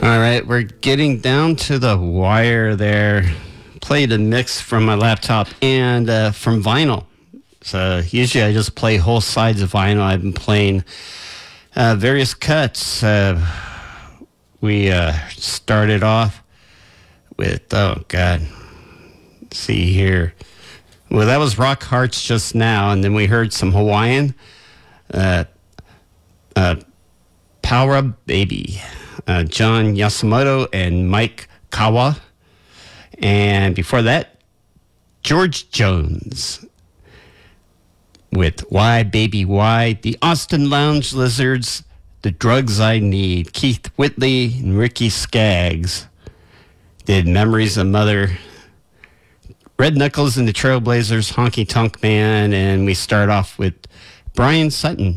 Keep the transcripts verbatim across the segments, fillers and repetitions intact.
All right, we're getting down to the wire there. Played a mix from my laptop and uh, from vinyl. So usually I just play whole sides of vinyl. I've been playing uh, various cuts. Uh, we uh, started off with, oh God, let's see here. Well, that was Rock Hearts just now, and then we heard some Hawaiian. Uh, uh, Power Baby. Uh, John Yasumoto and Mike Kawa. And before that, George Jones with Why Baby Why, the Austin Lounge Lizards, The Drugs I Need, Keith Whitley and Ricky Skaggs did Memories of Mother, Red Knuckles and the Trailblazers, Honky Tonk Man, and we start off with Brian Sutton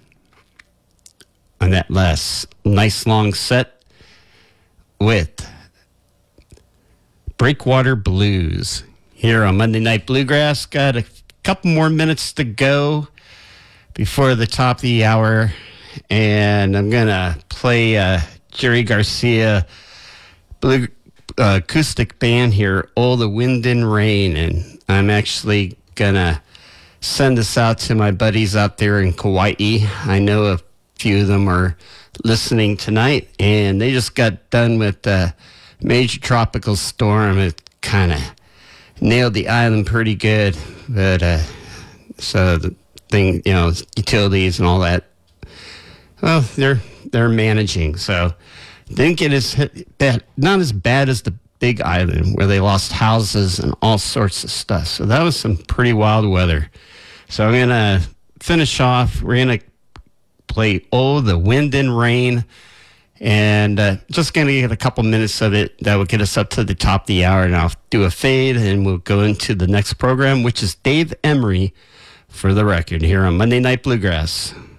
on that last nice long set with Breakwater Blues here on Monday Night Bluegrass. Got a couple more minutes to go before the top of the hour, and I'm going to play uh, Jerry Garcia blue, uh, acoustic band here, Oh, the Wind and Rain, and I'm actually going to send this out to my buddies out there in Kauai. I know a few of them are listening tonight, and they just got done with a major tropical storm. It kind of nailed the island pretty good, but uh, so the thing, you know, utilities and all that, well, they're they're managing. So didn't get as bad, not as bad as the Big Island where they lost houses and all sorts of stuff. So that was some pretty wild weather. So I'm gonna finish off. We're gonna play Oh, the Wind and Rain, and uh, just going to get a couple minutes of it. That will get us up to the top of the hour, and I'll do a fade, and we'll go into the next program, which is Dave Emery for the record here on Monday Night Bluegrass.